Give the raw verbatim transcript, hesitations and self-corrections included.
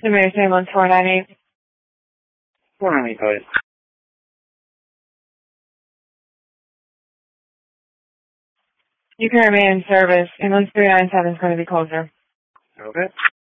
American ambulance four nine eight. four nine eight, go ahead. You can remain in service. Ambulance three nine seven is going to be closer. Okay.